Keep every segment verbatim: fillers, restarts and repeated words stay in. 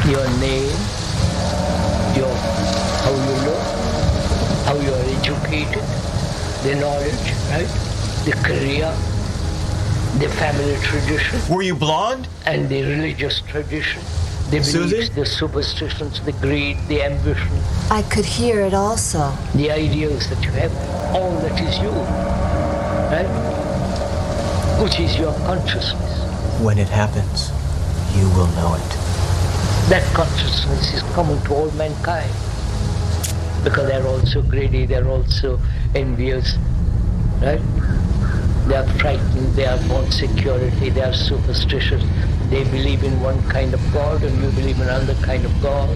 your name, your how you look, how you are educated, the knowledge, right? The career, the family tradition. Were you blonde? And the religious tradition, the Susie? beliefs, the superstitions, the greed, the ambition. I could hear it also. The ideals that you have, all that is you, right? Which is your consciousness. When it happens, you will know it. That consciousness is common to all mankind. Because they're also greedy, they're also envious, right? They are frightened, they are want security, they are superstitious. They believe in one kind of God and you believe in another kind of God.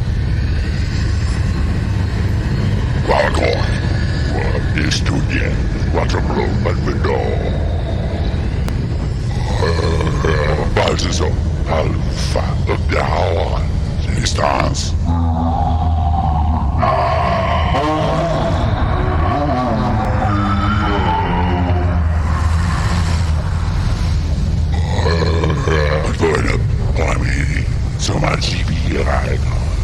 Вагон и студент Waterloo Belvedere. Balthazar Alpha Down Distance. Bueno, pojďme, co má živý rád.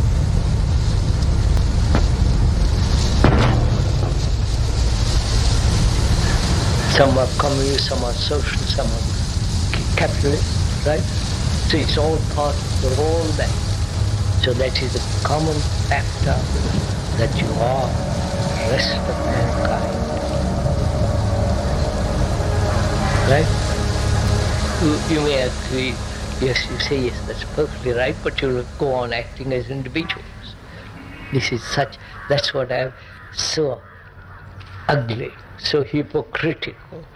Some are communist, some are social, some are capitalist, right? So it's all part of all that. So that is a common factor that you are the rest of mankind. Right? You, you may agree, yes, you say, yes, that's perfectly right, but you'll go on acting as individuals. This is such, that's what I'm so ugly, so hypocritical.